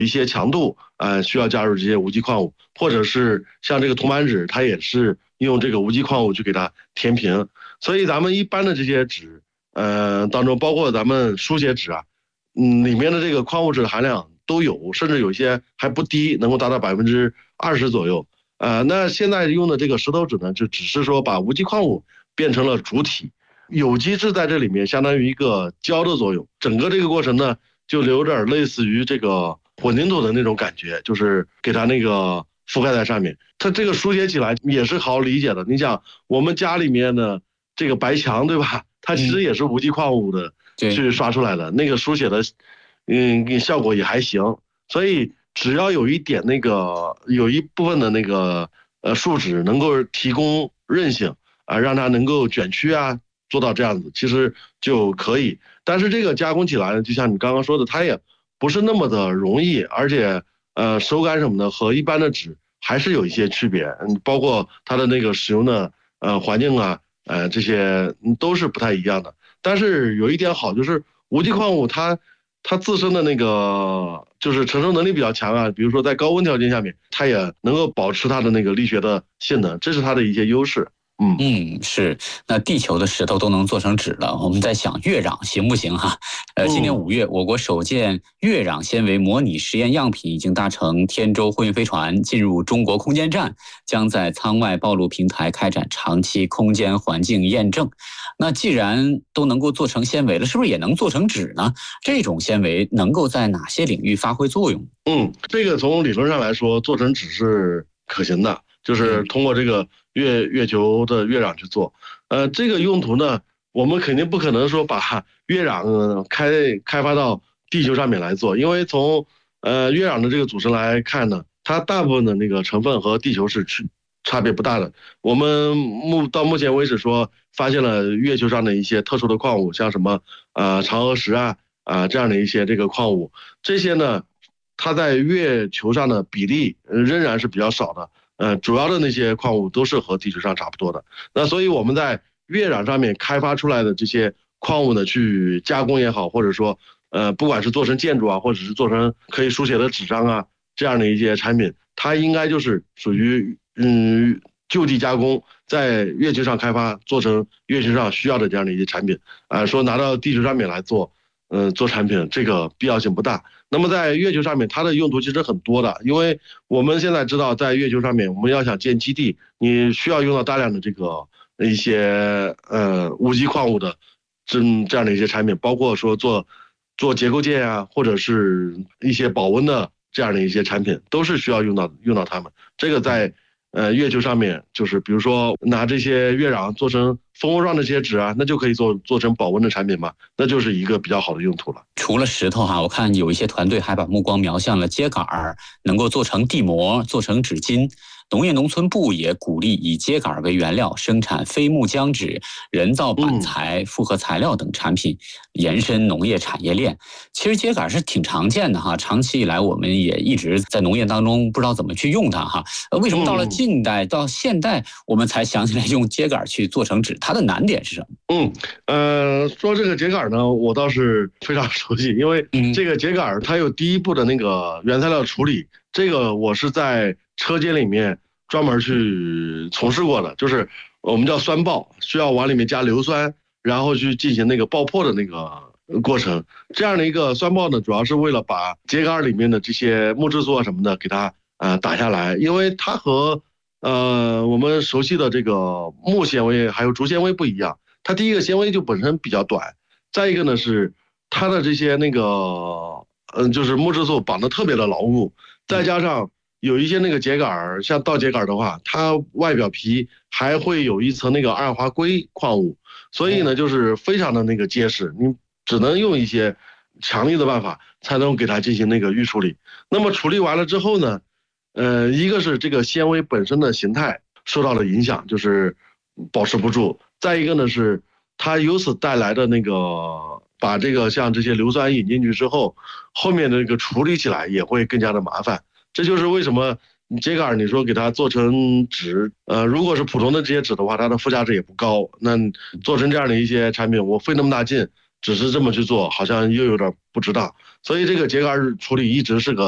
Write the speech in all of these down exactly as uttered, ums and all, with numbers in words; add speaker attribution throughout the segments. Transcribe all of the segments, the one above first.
Speaker 1: 一些强度，呃，需要加入这些无机矿物，或者是像这个铜版纸，它也是用这个无机矿物去给它填平。所以咱们一般的这些纸，呃，当中包括咱们书写纸啊，嗯，里面的这个矿物质的含量都有，甚至有些还不低，能够达到百分之二十左右。呃，那现在用的这个石头纸呢，就只是说把无机矿物变成了主体，有机质在这里面相当于一个胶的作用，整个这个过程呢，就有点类似于这个混凝土的那种感觉，就是给它那个覆盖在上面。它这个书写起来也是好理解的。你想，我们家里面的这个白墙，对吧？它其实也是无机矿物的去刷出来的，那个书写的，嗯，效果也还行。所以只要有一点那个，有一部分的那个呃树脂能够提供韧性啊，让它能够卷曲啊，做到这样子，其实就可以。但是这个加工起来呢，就像你刚刚说的，它也不是那么的容易，而且呃手感什么的和一般的纸还是有一些区别，嗯，包括它的那个使用的呃环境啊，呃这些都是不太一样的。但是有一点好，就是无机矿物它它自身的那个就是承受能力比较强啊，比如说在高温条件下面，它也能够保持它的那个力学的性能，这是它的一些优势。嗯
Speaker 2: 嗯，是。那地球的石头都能做成纸了，我们在想月壤行不行哈？呃，今年五月，我国首件月壤纤维模拟实验样品已经搭乘天舟货运飞船进入中国空间站，将在舱外暴露平台开展长期空间环境验证。那既然都能够做成纤维了，是不是也能做成纸呢？这种纤维能够在哪些领域发挥作用？
Speaker 1: 嗯，这个从理论上来说，做成纸是可行的，就是通过这个月月球的月壤去做。呃，这个用途呢，我们肯定不可能说把月壤开开发到地球上面来做，因为从呃月壤的这个组成来看呢，它大部分的那个成分和地球是区差别不大的。我们目到目前为止说发现了月球上的一些特殊的矿物，像什么呃嫦娥石啊啊、呃、这样的一些这个矿物，这些呢，它在月球上的比例仍然是比较少的。呃，主要的那些矿物都是和地球上差不多的。那所以我们在月壤上面开发出来的这些矿物呢，去加工也好，或者说呃，不管是做成建筑啊，或者是做成可以书写的纸张啊，这样的一些产品，它应该就是属于嗯就地加工，在月球上开发，做成月球上需要的这样的一些产品啊、呃，说拿到地球上面来做，嗯、呃，做产品这个必要性不大。那么在月球上面，它的用途其实很多的，因为我们现在知道，在月球上面，我们要想建基地，你需要用到大量的这个一些呃无机矿物的这这样的一些产品，包括说做做结构件啊，或者是一些保温的这样的一些产品，都是需要用到用到它们。这个在呃月球上面，就是比如说拿这些月壤做成蜂窝状的这些纸啊，那就可以做做成保温的产品嘛，那就是一个比较好的用途了。
Speaker 2: 除了石头哈，我看有一些团队还把目光瞄向了秸秆儿，能够做成地膜，做成纸巾。农业农村部也鼓励以秸秆为原料生产非木浆纸、人造板材、复合材料等产品，延伸农业产业链。其实秸秆是挺常见的哈，长期以来我们也一直在农业当中不知道怎么去用它哈。为什么到了近代到现代我们才想起来用秸秆去做成纸？它的难点是什么？
Speaker 1: 嗯，呃，说这个秸秆呢，我倒是非常熟悉，因为这个秸秆它有第一步的那个原材料处理，这个我是在车间里面专门去从事过的，就是我们叫酸爆，需要往里面加硫酸，然后去进行那个爆破的那个过程。这样的一个酸爆呢，主要是为了把秸秆里面的这些木质素啊什么的给它呃打下来，因为它和呃我们熟悉的这个木纤维还有竹纤维不一样，它第一个纤维就本身比较短，再一个呢是它的这些那个嗯、呃、就是木质素绑得特别的牢固，再加上有一些那个秸秆，像稻秸秆的话，它外表皮还会有一层那个二氧化硅矿物，所以呢就是非常的那个结实，你只能用一些强力的办法才能给它进行那个预处理。那么处理完了之后呢，呃，一个是这个纤维本身的形态受到了影响，就是保持不住；再一个呢是它由此带来的那个把这个像这些硫酸引进去之后，后面的那个处理起来也会更加的麻烦。这就是为什么秸秆你说给它做成纸，呃，如果是普通的这些纸的话，它的附加值也不高。那做成这样的一些产品，我费那么大劲，只是这么去做，好像又有点不值当。所以这个秸秆处理一直是个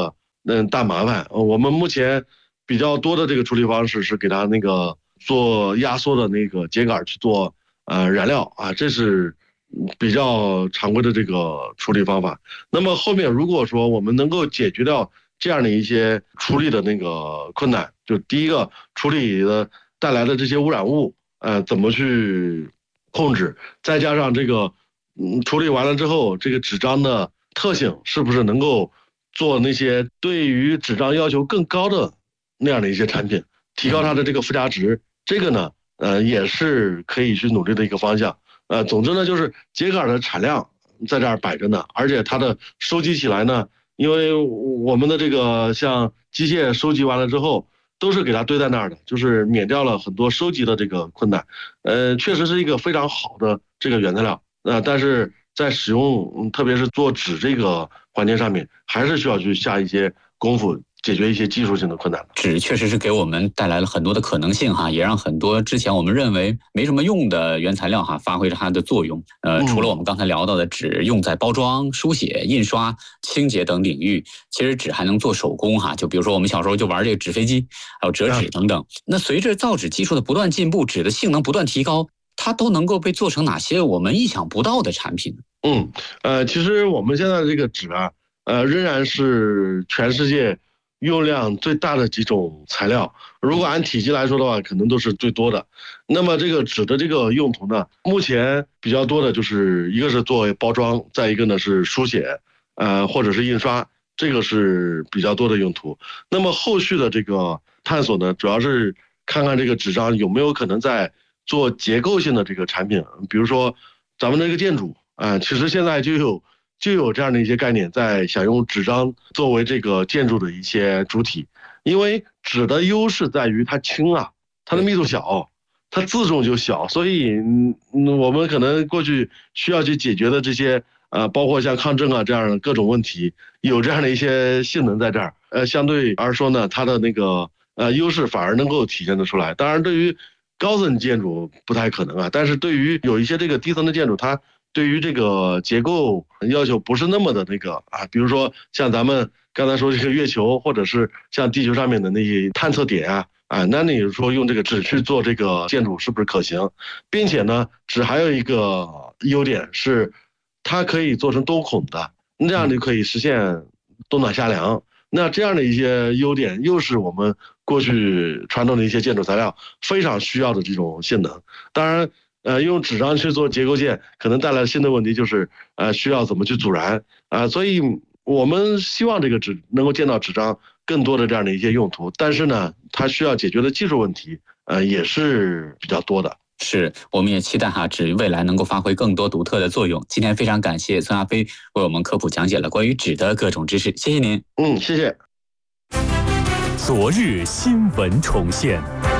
Speaker 1: 嗯大麻烦。我们目前比较多的这个处理方式是给它那个做压缩的那个秸秆去做呃燃料啊，这是比较常规的这个处理方法。那么后面如果说我们能够解决掉这样的一些处理的那个困难，就第一个处理的带来的这些污染物，呃，怎么去控制，再加上这个，嗯，处理完了之后，这个纸张的特性是不是能够做那些对于纸张要求更高的那样的一些产品，提高它的这个附加值，这个呢，呃，也是可以去努力的一个方向。呃，总之呢，就是秸秆的产量在这儿摆着呢，而且它的收集起来呢，因为我们的这个像机械收集完了之后，都是给它堆在那儿的，就是免掉了很多收集的这个困难。呃，确实是一个非常好的这个原材料，呃，但是在使用，特别是做纸这个环节上面，还是需要去下一些功夫，解决一些技术性的困难。
Speaker 2: 纸确实是给我们带来了很多的可能性哈，也让很多之前我们认为没什么用的原材料哈，发挥着它的作用。呃，除了我们刚才聊到的纸用在包装、书写、印刷、清洁等领域，其实纸还能做手工哈，就比如说我们小时候就玩这个纸飞机，还有折纸等等。那随着造纸技术的不断进步，纸的性能不断提高，它都能够被做成哪些我们意想不到的产品？
Speaker 1: 嗯，呃，其实我们现在这个纸啊，呃，仍然是全世界用量最大的几种材料，如果按体积来说的话，可能都是最多的。那么这个纸的这个用途呢，目前比较多的就是一个是作为包装，再一个呢是书写，呃，或者是印刷，这个是比较多的用途。那么后续的这个探索呢，主要是看看这个纸张有没有可能在做结构性的这个产品，比如说咱们这个建筑啊、呃，其实现在就有。就有这样的一些概念，在想用纸张作为这个建筑的一些主体，因为纸的优势在于它轻啊，它的密度小，它自重就小，所以嗯，我们可能过去需要去解决的这些呃，包括像抗震啊这样的各种问题，有这样的一些性能在这儿，呃，相对而说呢，它的那个呃优势反而能够体现得出来。当然，对于高层建筑不太可能啊，但是对于有一些这个低层的建筑，它对于这个结构要求不是那么的那个啊，比如说像咱们刚才说这个月球，或者是像地球上面的那些探测点啊，啊，那你说用这个纸去做这个建筑是不是可行？并且呢，纸还有一个优点是，它可以做成多孔的，这样就可以实现冬暖夏凉。那这样的一些优点，又是我们过去传统的一些建筑材料非常需要的这种性能。当然。呃，用纸张去做结构件，可能带来新的问题就是，呃，需要怎么去阻燃啊、呃，所以我们希望这个纸能够见到纸张更多的这样的一些用途，但是呢，它需要解决的技术问题，呃，也是比较多的。
Speaker 2: 是，我们也期待哈纸未来能够发挥更多独特的作用。今天非常感谢孙亚飞为我们科普讲解了关于纸的各种知识，谢谢您。
Speaker 1: 嗯，谢谢。
Speaker 3: 昨日新闻重现。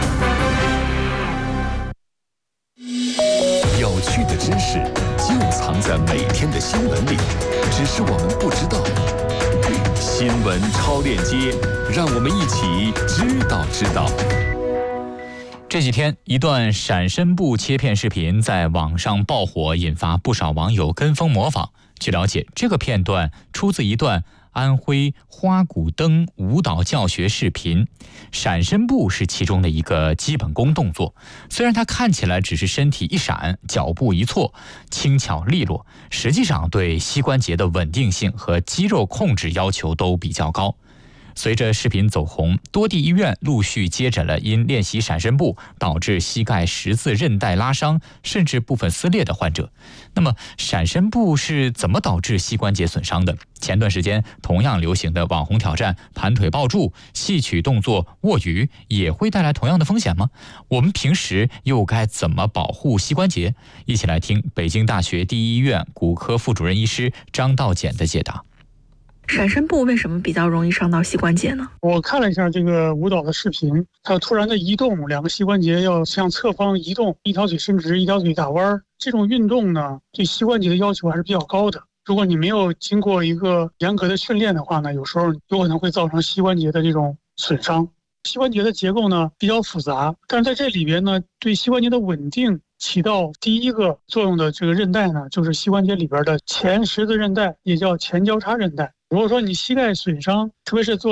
Speaker 3: 有趣的知识就藏在每天的新闻里，只是我们不知道。新闻超链接，让我们一起知道知道。
Speaker 4: 这几天，一段闪身布切片视频在网上爆火，引发不少网友跟风模仿。据了解，这个片段出自一段安徽花鼓灯舞蹈教学视频，闪身步是其中的一个基本功动作。虽然它看起来只是身体一闪，脚步一错，轻巧利落，实际上对膝关节的稳定性和肌肉控制要求都比较高。随着视频走红，多地医院陆续接诊了因练习闪身步导致膝盖十字韧带拉伤甚至部分撕裂的患者。那么闪身步是怎么导致膝关节损伤的？前段时间同样流行的网红挑战盘腿抱柱、戏曲动作卧鱼也会带来同样的风险吗？我们平时又该怎么保护膝关节？一起来听北京大学第一医院骨科副主任医师张道简的解答。
Speaker 5: 闪身步为什么比较容易伤到膝关节呢？
Speaker 6: 我看了一下这个舞蹈的视频，它突然的移动，两个膝关节要向侧方移动，一条腿伸直，一条腿打弯，这种运动呢，对膝关节的要求还是比较高的。如果你没有经过一个严格的训练的话呢，有时候有可能会造成膝关节的这种损伤。膝关节的结构呢比较复杂，但是在这里边呢，对膝关节的稳定起到第一个作用的这个韧带呢，就是膝关节里边的前十字韧带，也叫前交叉韧带。如果说你膝盖损伤，特别是做